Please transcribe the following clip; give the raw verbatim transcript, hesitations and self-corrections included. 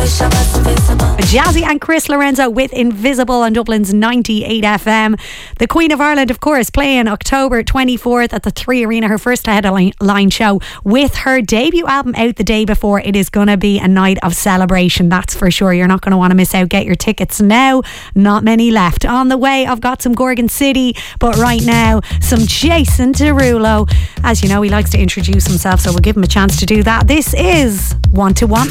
Jazzy and Chris Lorenzo with Invisible on Dublin's ninety-eight F M. The Queen of Ireland, of course, playing October twenty-fourth at the Three Arena, her first headline show with her debut album out the day before. It is going to be a night of celebration, that's for sure. You're not going to want to miss out. Get your tickets now. Not many left. On the way, I've got some Gorgon City, but right now, some Jason Derulo. As you know, he likes to introduce himself, so we'll give him a chance to do that. This is Want to Want